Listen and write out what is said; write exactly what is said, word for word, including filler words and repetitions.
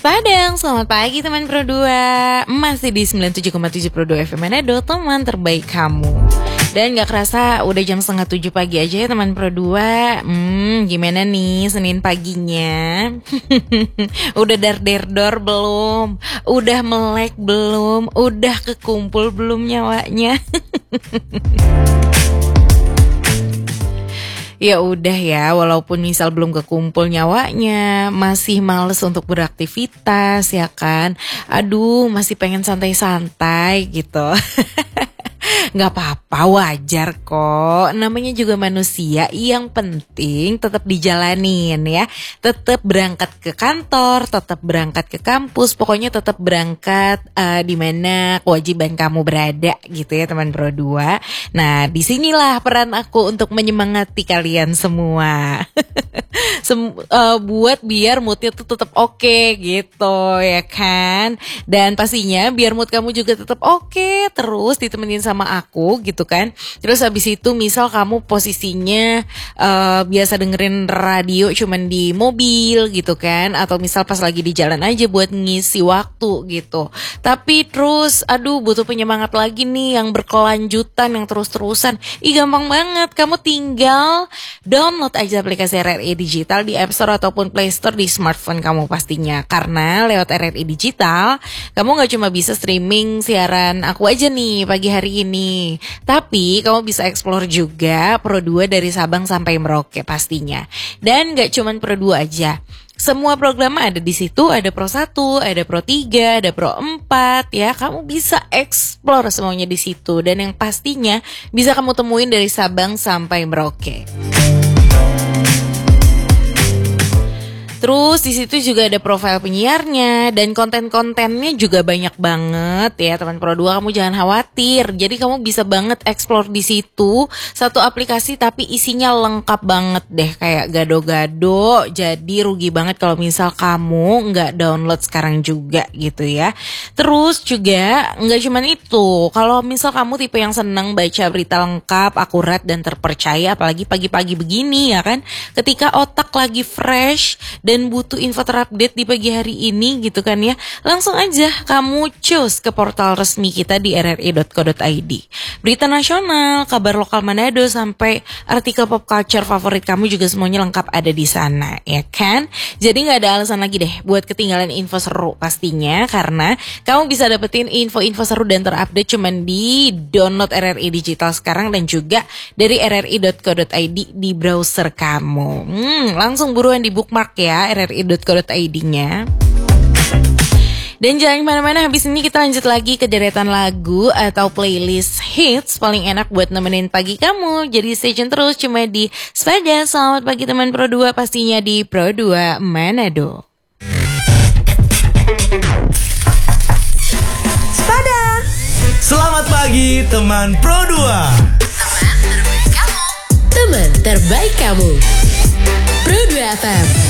Padang, selamat pagi teman Pro dua. Masih di sembilan puluh tujuh koma tujuh Pro dua F M Manado, teman terbaik kamu. Dan gak kerasa udah jam setengah tujuh pagi aja ya teman Pro dua. Hmm, gimana nih Senin paginya? Udah dar-der-dor belum? Udah melek belum? Udah kekumpul belum nyawanya? Ya udah ya, walaupun misal belum kekumpul nyawanya, masih males untuk beraktivitas ya kan. Aduh, masih pengen santai-santai gitu. Gak apa-apa, wajar kok. Namanya juga manusia, yang penting tetap dijalanin ya. Tetap berangkat ke kantor, tetap berangkat ke kampus, pokoknya tetap berangkat uh, di mana kewajiban kamu berada gitu ya teman Pro dua. Nah, disinilah peran aku untuk menyemangati kalian semua. Sem- uh, buat biar moodnya tuh tetap oke okay, gitu ya kan. Dan pastinya biar mood kamu juga tetap oke okay, terus ditemenin sama aku gitu kan. Terus habis itu misal kamu posisinya uh, biasa dengerin radio cuman di mobil gitu kan, atau misal pas lagi di jalan aja buat ngisi waktu gitu. Tapi terus aduh butuh penyemangat lagi nih yang berkelanjutan, yang terus-terusan. Ih gampang banget, kamu tinggal download aja aplikasi R R I Digital di App Store ataupun Play Store di smartphone kamu pastinya. Karena lewat R R I Digital kamu gak cuma bisa streaming siaran aku aja nih pagi hari ini, tapi kamu bisa explore juga Pro dua dari Sabang sampai Merauke pastinya. Dan gak cuman Pro dua aja, semua program ada di situ, ada Pro satu, ada Pro tiga, ada Pro empat ya. Kamu bisa explore semuanya di situ, dan yang pastinya bisa kamu temuin dari Sabang sampai Merauke. Terus di situ juga ada profil penyiarnya dan konten-kontennya juga banyak banget ya teman Pro dua. Kamu jangan khawatir. Jadi kamu bisa banget explore di situ. Satu aplikasi tapi isinya lengkap banget deh, kayak gado-gado. Jadi rugi banget kalau misal kamu nggak download sekarang juga gitu ya. Terus juga nggak cuman itu. Kalau misal kamu tipe yang seneng baca berita lengkap, akurat dan terpercaya, apalagi pagi-pagi begini ya kan, ketika otak lagi fresh dan butuh info terupdate di pagi hari ini gitu kan ya, langsung aja kamu cus ke portal resmi kita di r r i dot co dot i d. Berita nasional, kabar lokal Manado, sampai artikel pop culture favorit kamu juga semuanya lengkap ada di sana ya kan. Jadi gak ada alasan lagi deh buat ketinggalan info seru pastinya, karena kamu bisa dapetin info-info seru dan terupdate cuman di download R R I Digital sekarang, dan juga dari r r i dot co dot i d di browser kamu. Hmm, langsung buruan di bookmark ya r r i dot co dot i d-nya. Dan jangan kemana-mana, habis ini kita lanjut lagi ke deretan lagu atau playlist hits paling enak buat nemenin pagi kamu. Jadi stay tune terus cuma di Spada. Selamat pagi teman Pro dua, pastinya di Pro dua Manado. Spada. Selamat pagi teman Pro dua. Teman terbaik kamu. Teman terbaik kamu. Pro dua F M.